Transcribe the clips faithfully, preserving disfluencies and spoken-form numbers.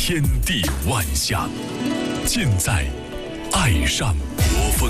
天地万象，尽在爱上国风。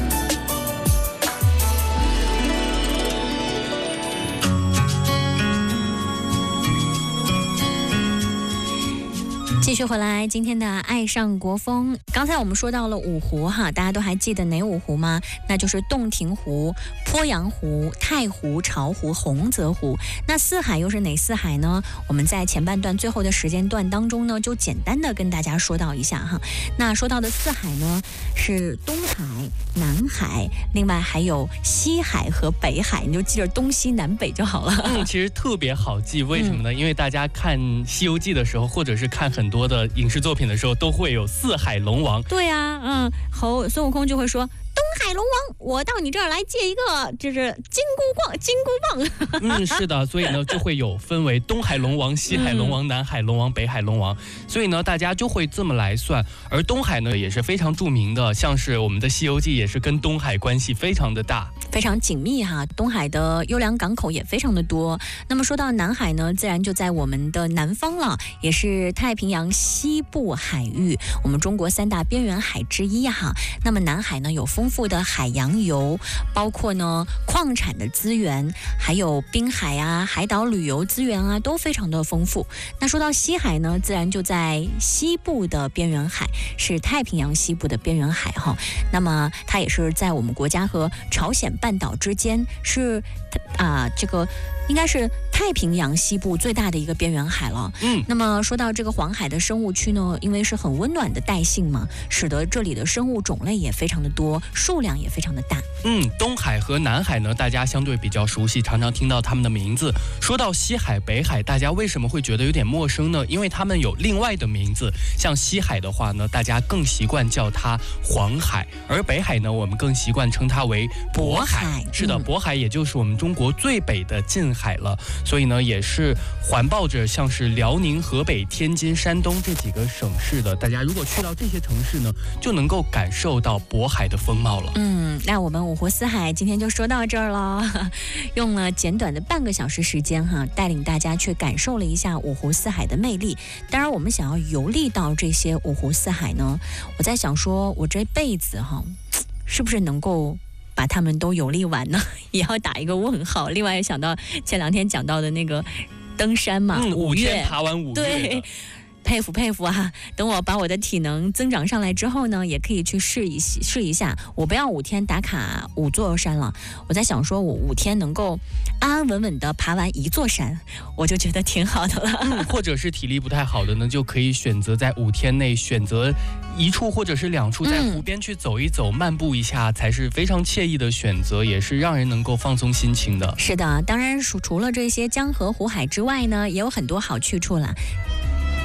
继续回来，今天的爱上国风。刚才我们说到了五湖哈，大家都还记得哪五湖吗？那就是洞庭湖、鄱阳湖、太湖、巢湖、洪泽湖。那四海又是哪四海呢？我们在前半段最后的时间段当中呢，就简单的跟大家说到一下哈。那说到的四海呢，是东海、南海，另外还有西海和北海，你就记着东西南北就好了。 嗯，其实特别好记，为什么呢？ 嗯、 因为大家看《西游记》的时候，或者是看很多的影视作品的时候，都会有四海龙王。 对啊，嗯，猴孙悟空就会说：“东海龙王，我到你这儿来借一个，就是金箍棒，金箍棒。” 嗯，是的，所以呢，就会有分为东海龙王、西海龙王、嗯、南海龙王、北海龙王，所以呢，大家就会这么来算。而东海呢，也是非常著名的，像是我们的《西游记》也是跟东海关系非常的大， 非常紧密哈。东海的优良港口也非常的多。那么说到南海呢，自然就在我们的南方了，也是太平洋西部海域，我们中国三大边缘海之一哈。那么南海呢，有丰富的海洋油，包括呢矿产的资源，还有滨海啊、海岛旅游资源啊，都非常的丰富。那说到西海呢，自然就在西部的边缘海，是太平洋西部的边缘海哈。那么它也是在我们国家和朝鲜半岛之间，是啊、呃、这个应该是太平洋西部最大的一个边缘海了。 嗯， 那么说到这个黄海的生物区呢，因为是很温暖的带性嘛，使得这里的生物种类也非常的多，数量也非常的大。 嗯，东海和南海呢，大家相对比较熟悉，常常听到他们的名字。说到西海、北海，大家为什么会觉得有点陌生呢？因为他们有另外的名字。像西海的话呢，大家更习惯叫它黄海，而北海呢，我们更习惯称它为渤海。 渤海是的， 嗯、 渤海也就是我们中国最北的近海了，所以呢，也是环抱着像是辽宁、河北、天津、山东这几个省市的。大家如果去到这些城市呢，就能够感受到渤海的风貌了。 嗯，那我们五湖四海今天就说到这儿了，用了简短的半个小时时间哈，带领大家去感受了一下五湖四海的魅力。当然，我们想要游历到这些五湖四海呢，我在想说，我这辈子哈，是不是能够把他们都游历完呢？也要打一个问号。另外，也想到前两天讲到的那个登山嘛， 嗯， 五岳天爬完五岳， 对。佩服佩服啊！等我把我的体能增长上来之后呢，也可以去试一试一下。我不要五天打卡五座山了，我在想说，我五天能够安安稳稳的爬完一座山，我就觉得挺好的了。 嗯，或者是体力不太好的呢，就可以选择在五天内选择一处或者是两处，在湖边去走一走、嗯、漫步一下，才是非常惬意的选择，也是让人能够放松心情的。 是的，当然除了这些江河湖海之外呢，也有很多好去处啦。